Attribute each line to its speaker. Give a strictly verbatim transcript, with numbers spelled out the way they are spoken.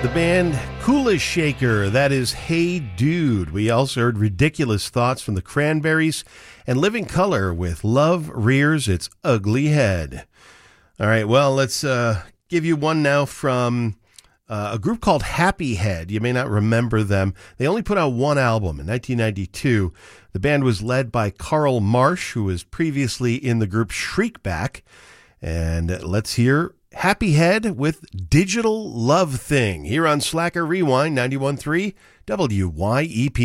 Speaker 1: The band Kula Shaker, that is Hey Dude. We also heard Ridiculous Thoughts from the Cranberries and Living Color with Love Rears Its Ugly Head. All right, well, let's uh, give you one now from uh, a group called Happy Head. You may not remember them. They only put out one album in nineteen ninety-two. The band was led by Carl Marsh, who was previously in the group Shriekback. And let's hear Happy Head with Digital Love Thing here on Slacker Rewind ninety-one point three W Y E P.